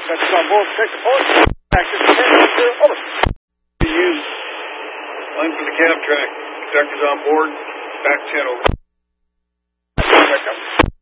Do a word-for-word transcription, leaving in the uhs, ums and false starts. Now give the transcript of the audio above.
Dispatchers on board. Take the point. Action ten zero. Over. Use line for the cab track. Conductors on board. Back ten over. Check up.